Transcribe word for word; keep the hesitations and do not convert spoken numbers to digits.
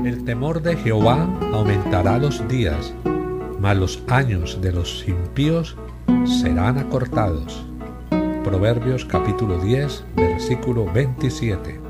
El temor de Jehová aumentará los días, mas los años de los impíos serán acortados. Proverbios capítulo diez, versículo veintisiete.